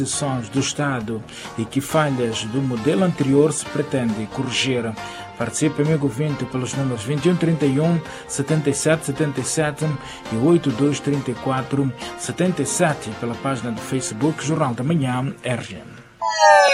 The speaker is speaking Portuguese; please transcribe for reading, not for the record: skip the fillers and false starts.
decisões do Estado e que falhas do modelo anterior se pretende corrigir. Participe, amigo ouvinte, pelos números 2131 77 77 e 8234 77 pela página do Facebook Jornal da Manhã RGM.